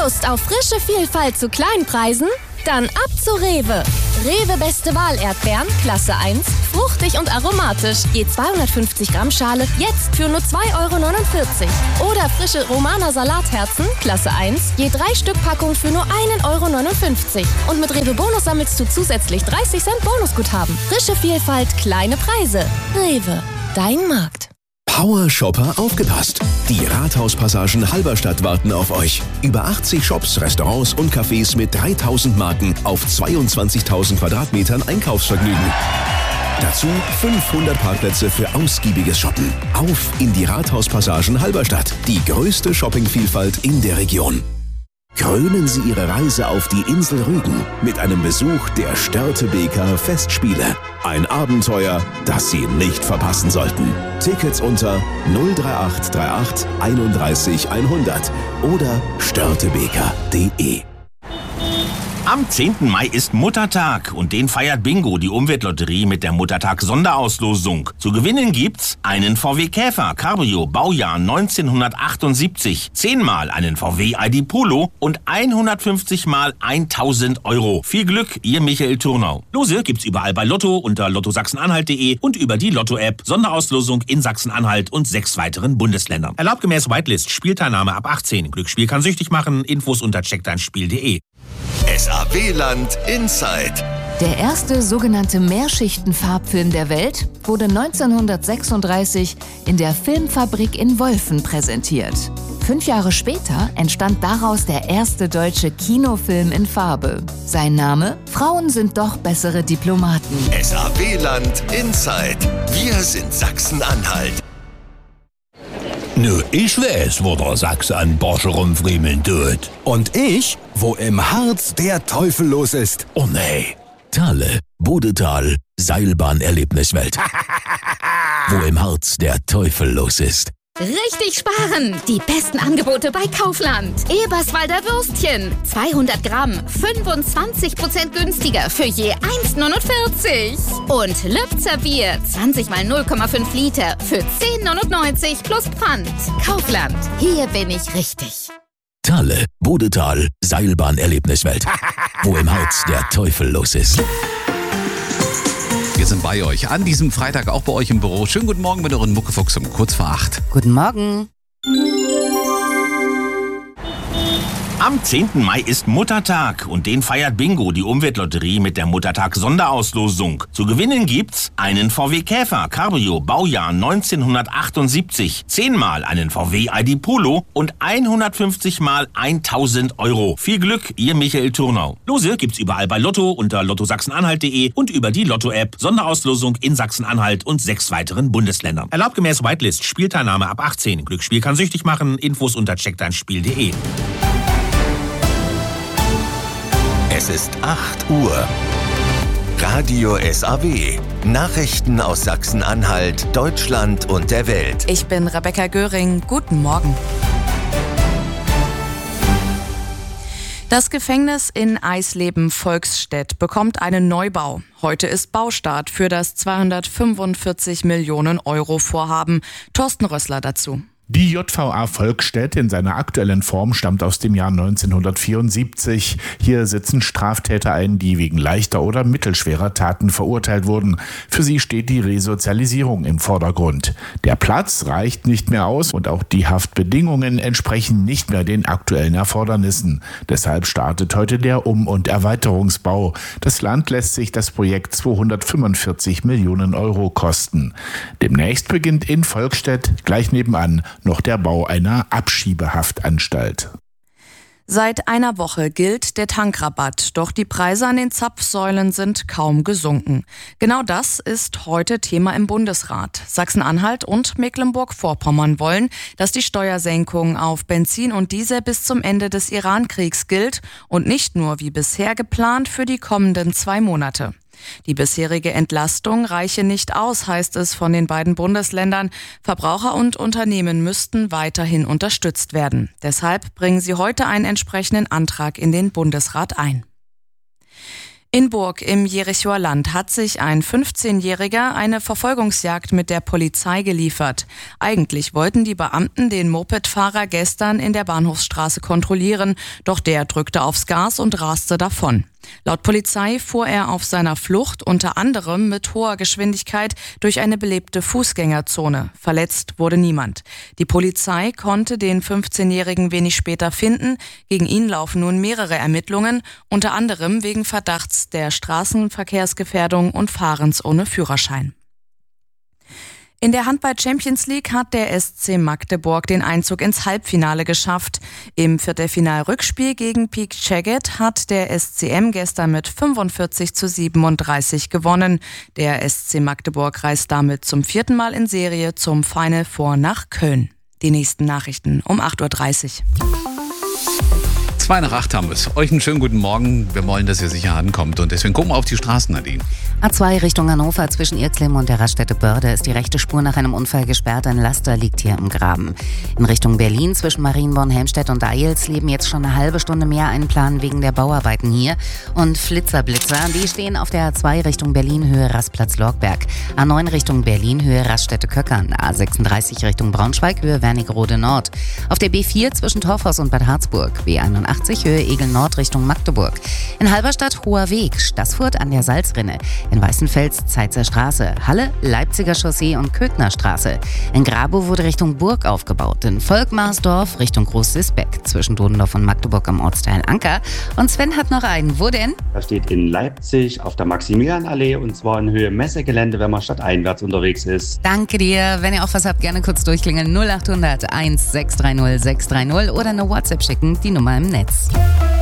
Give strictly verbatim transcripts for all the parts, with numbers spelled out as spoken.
Lust auf frische Vielfalt zu kleinen Preisen? Dann ab zu Rewe. Rewe Beste Wahl Erdbeeren, Klasse eins, fruchtig und aromatisch. Je zweihundertfünfzig Gramm Schale, jetzt für nur zwei Euro neunundvierzig. Oder frische Romaner Salatherzen, Klasse eins, je drei Stück Packung für nur ein Euro neunundfünfzig. Und mit Rewe Bonus sammelst du zusätzlich dreißig Cent Bonusguthaben. Frische Vielfalt, kleine Preise. Rewe, dein Markt. Power Shopper aufgepasst! Die Rathauspassagen Halberstadt warten auf euch. Über achtzig Shops, Restaurants und Cafés mit dreitausend Marken auf zweiundzwanzigtausend Quadratmetern Einkaufsvergnügen. Dazu fünfhundert Parkplätze für ausgiebiges Shoppen. Auf in die Rathauspassagen Halberstadt, die größte Shoppingvielfalt in der Region. Krönen Sie Ihre Reise auf die Insel Rügen mit einem Besuch der Störtebeker Festspiele. Ein Abenteuer, das Sie nicht verpassen sollten. Tickets unter null drei acht drei acht einunddreißig hundert oder störtebeker punkt de. Am zehnten Mai ist Muttertag und den feiert Bingo, die Umweltlotterie, mit der Muttertag-Sonderauslosung. Zu gewinnen gibt's einen V W Käfer Cabrio Baujahr neunzehnhundertachtundsiebzig, zehnmal einen V W I D Polo und hundertfünfzig mal tausend Euro. Viel Glück, Ihr Michael Turnau. Lose gibt's überall bei Lotto unter lotto sachsen-anhalt punkt de und über die Lotto-App. Sonderauslosung in Sachsen-Anhalt und sechs weiteren Bundesländern. Erlaubt gemäß Whitelist, Spielteilnahme ab achtzehn. Glücksspiel kann süchtig machen. Infos unter check dein spiel punkt de. S A W-Land Inside. Der erste sogenannte Mehrschichten-Farbfilm der Welt wurde neunzehnhundertsechsunddreißig in der Filmfabrik in Wolfen präsentiert. Fünf Jahre später entstand daraus der erste deutsche Kinofilm in Farbe. Sein Name: Frauen sind doch bessere Diplomaten. S A W-Land Inside. Wir sind Sachsen-Anhalt. Nö, ich weiß, wo der Sachse an Borsche rumfriemeln tut. Und ich, wo im Harz der Teufel los ist. Oh nee. Thale, Bodetal, Seilbahn-Erlebniswelt. Wo im Harz der Teufel los ist. Richtig sparen! Die besten Angebote bei Kaufland. Eberswalder Würstchen. zweihundert Gramm, fünfundzwanzig Prozent günstiger für je eins neunundvierzig. Und Lübzer Bier, zwanzig mal null Komma fünf Liter für zehn neunundneunzig plus Pfand. Kaufland, hier bin ich richtig. Thale, Bodetal, Seilbahn-Erlebniswelt. Wo im Harz der Teufel los ist. Wir sind bei euch an diesem Freitag, auch bei euch im Büro. Schönen guten Morgen mit euren Muckefuchs um kurz vor acht. Guten Morgen. Am zehnten Mai ist Muttertag und den feiert Bingo, die Umweltlotterie, mit der Muttertag-Sonderauslosung. Zu gewinnen gibt's einen V W Käfer Cabrio Baujahr neunzehnhundertachtundsiebzig, zehnmal einen V W I D Polo und hundertfünfzig mal tausend Euro. Viel Glück, Ihr Michael Turnau. Lose gibt's überall bei Lotto unter lotto sachsen-anhalt punkt de und über die Lotto-App. Sonderauslosung in Sachsen-Anhalt und sechs weiteren Bundesländern. Erlaubt gemäß Whitelist, Spielteilnahme ab achtzehn. Glücksspiel kann süchtig machen. Infos unter check dein spiel punkt de. Es ist acht Uhr. Radio S A W. Nachrichten aus Sachsen-Anhalt, Deutschland und der Welt. Ich bin Rebecca Göring. Guten Morgen. Das Gefängnis in Eisleben-Volksstedt bekommt einen Neubau. Heute ist Baustart für das zweihundertfünfundvierzig Millionen Euro Vorhaben. Thorsten Rössler dazu. Die J V A Volksstedt in seiner aktuellen Form stammt aus dem Jahr neunzehnhundertvierundsiebzig. Hier sitzen Straftäter ein, die wegen leichter oder mittelschwerer Taten verurteilt wurden. Für sie steht die Resozialisierung im Vordergrund. Der Platz reicht nicht mehr aus und auch die Haftbedingungen entsprechen nicht mehr den aktuellen Erfordernissen. Deshalb startet heute der Um- und Erweiterungsbau. Das Land lässt sich das Projekt zweihundertfünfundvierzig Millionen Euro kosten. Demnächst beginnt in Volksstedt gleich nebenan noch der Bau einer Abschiebehaftanstalt. Seit einer Woche gilt der Tankrabatt, doch die Preise an den Zapfsäulen sind kaum gesunken. Genau das ist heute Thema im Bundesrat. Sachsen-Anhalt und Mecklenburg-Vorpommern wollen, dass die Steuersenkung auf Benzin und Diesel bis zum Ende des Iran-Kriegs gilt und nicht nur wie bisher geplant für die kommenden zwei Monate. Die bisherige Entlastung reiche nicht aus, heißt es von den beiden Bundesländern. Verbraucher und Unternehmen müssten weiterhin unterstützt werden. Deshalb bringen sie heute einen entsprechenden Antrag in den Bundesrat ein. In Burg im Jerichoer Land hat sich ein fünfzehnjähriger eine Verfolgungsjagd mit der Polizei geliefert. Eigentlich wollten die Beamten den Mopedfahrer gestern in der Bahnhofsstraße kontrollieren, doch der drückte aufs Gas und raste davon. Laut Polizei fuhr er auf seiner Flucht unter anderem mit hoher Geschwindigkeit durch eine belebte Fußgängerzone. Verletzt wurde niemand. Die Polizei konnte den fünfzehnjährigen wenig später finden. Gegen ihn laufen nun mehrere Ermittlungen, unter anderem wegen Verdachts der Straßenverkehrsgefährdung und Fahrens ohne Führerschein. In der Handball-Champions League hat der S C Magdeburg den Einzug ins Halbfinale geschafft. Im Viertelfinal-Rückspiel gegen Piek Szeged hat der S C M gestern mit fünfundvierzig zu siebenunddreißig gewonnen. Der S C Magdeburg reist damit zum vierten Mal in Serie zum Final Four nach Köln. Die nächsten Nachrichten um acht Uhr dreißig. Zwei nach acht haben wir es. Euch einen schönen guten Morgen. Wir wollen, dass ihr sicher ankommt und deswegen gucken wir auf die Straßen, Nadine. A zwei Richtung Hannover zwischen Irkslim und der Raststätte Börde ist die rechte Spur nach einem Unfall gesperrt. Ein Laster liegt hier im Graben. In Richtung Berlin zwischen Marienborn, Helmstedt und Eilsleben jetzt schon eine halbe Stunde mehr einplanen wegen der Bauarbeiten hier. Und Flitzerblitzer, die stehen auf der A zwei Richtung Berlin Höhe Rastplatz-Lorgberg. A neun Richtung Berlin Höhe Raststätte Köckern. A sechsunddreißig Richtung Braunschweig Höhe Wernigerode Nord. Auf der B vier zwischen Torfhaus und Bad Harzburg. B einundachtzig Höhe Egel Nord Richtung Magdeburg. In Halberstadt Hoher Weg, Staßfurt an der Salzrinne. In Weißenfels Zeitzer Straße, Halle, Leipziger Chaussee und Köthner Straße. In Grabow wurde Richtung Burg aufgebaut. In Volkmarsdorf Richtung Groß-Sisbeck. Zwischen Dodendorf und Magdeburg am Ortsteil Anker. Und Sven hat noch einen. Wo denn? Das steht in Leipzig auf der Maximilianallee und zwar in Höhe Messegelände, wenn man stadteinwärts unterwegs ist. Danke dir. Wenn ihr auch was habt, gerne kurz durchklingeln. null acht hundert eins sechs drei null sechs drei null oder eine WhatsApp schicken. Die Nummer im Netz.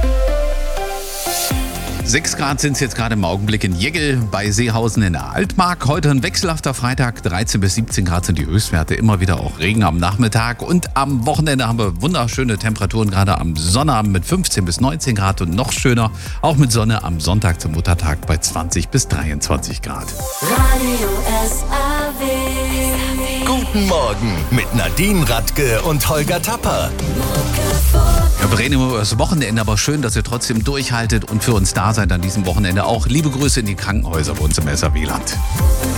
Sechs Grad sind es jetzt gerade im Augenblick in Jeggel bei Seehausen in der Altmark. Heute ein wechselhafter Freitag, dreizehn bis siebzehn Grad sind die Höchstwerte. Immer wieder auch Regen am Nachmittag. Und am Wochenende haben wir wunderschöne Temperaturen, gerade am Sonnabend mit fünfzehn bis neunzehn Grad und noch schöner, auch mit Sonne am Sonntag zum Muttertag bei zwanzig bis dreiundzwanzig Grad. Radio S A W. Guten Morgen mit Nadine Radke und Holger Tapper. Ja, wir reden immer über das Wochenende, aber schön, dass ihr trotzdem durchhaltet und für uns da seid an diesem Wochenende auch. Liebe Grüße in die Krankenhäuser bei uns im S A W-Land.